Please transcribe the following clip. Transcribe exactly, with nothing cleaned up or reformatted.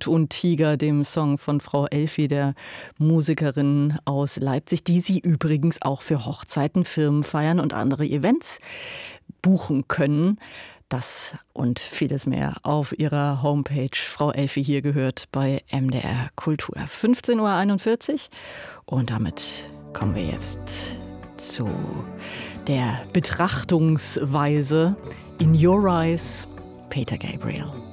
Hund und Tiger, dem Song von Frau Elfi, der Musikerin aus Leipzig, die Sie übrigens auch für Hochzeiten, Firmenfeiern und andere Events buchen können. Das und vieles mehr auf ihrer Homepage. Frau Elfi hier gehört bei M D R Kultur. fünfzehn Uhr einundvierzig und damit kommen wir jetzt zu der Betrachtungsweise In Your Eyes, Peter Gabriel.